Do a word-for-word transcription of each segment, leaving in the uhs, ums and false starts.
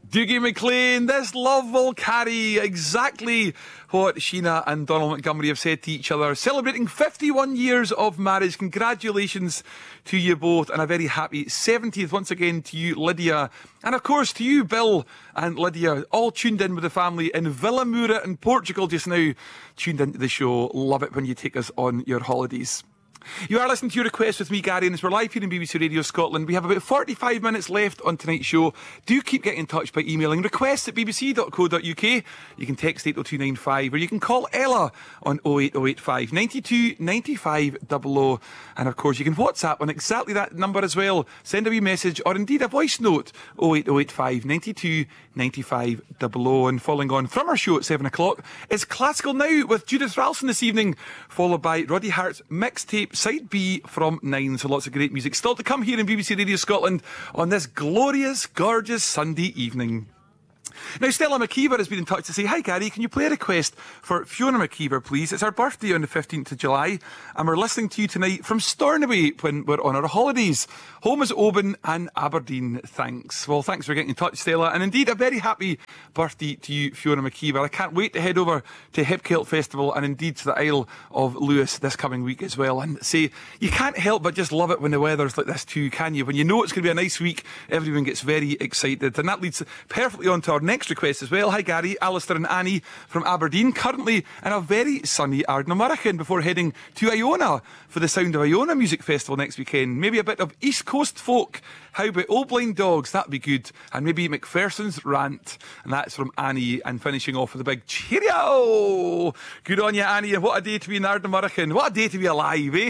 Dougie MacLean, this love will carry exactly what Sheena and Donald Montgomery have said to each other. Celebrating fifty-one years of marriage. Congratulations to you both, and a very happy seventieth once again to you, Lydia. And of course to you, Bill and Lydia, all tuned in with the family in Vilamoura in Portugal just now. Tuned into the show. Love it when you take us on your holidays. You are listening to your request with me, Gary, and as we're live here in B B C Radio Scotland, we have about forty-five minutes left on tonight's show. Do keep getting in touch by emailing requests at b b c dot co dot u k. You can text eight oh two nine five, or you can call Ella on oh eight oh eight five, nine two nine five double oh. And of course, you can WhatsApp on exactly that number as well. Send a wee message, or indeed a voice note, oh eight oh eight five, nine two nine five double oh. And following on from our show at seven o'clock is Classical Now with Judith Ralston this evening, followed by Roddy Hart's mixtape Side B from nine. So lots of great music still to come here in B B C Radio Scotland on this glorious, gorgeous Sunday evening. Now, Stella McKeever has been in touch to say, hi Gary, can you play a request for Fiona McKeever, please? It's her birthday on the fifteenth of July, and we're listening to you tonight from Stornoway when we're on our holidays. Home is Oban and Aberdeen, thanks. Well, thanks for getting in touch, Stella, and indeed a very happy birthday to you, Fiona McKeever. I can't wait to head over to Hipkilt Festival and indeed to the Isle of Lewis this coming week as well, and say, you can't help but just love it when the weather's like this too, can you? When you know it's going to be a nice week, everyone gets very excited, and that leads perfectly on to our next request as well. Hi Gary, Alistair and Annie from Aberdeen, currently in a very sunny Ardnamurchan before heading to Iona for the Sound of Iona Music Festival next weekend. Maybe a bit of East Coast folk. How about Old Blind Dogs? That'd be good. And maybe McPherson's Rant. And that's from Annie. And finishing off with a big cheerio. Good on you, Annie. And what a day to be in Ardnamurchan. What a day to be alive, eh?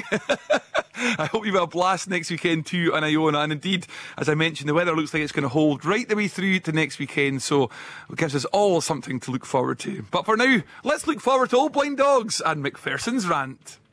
I hope you have a blast next weekend too in Iona. And indeed, as I mentioned, the weather looks like it's going to hold right the way through to next weekend. So it gives us all something to look forward to. But for now, let's look forward to Old Blind Dogs and McPherson's Rant.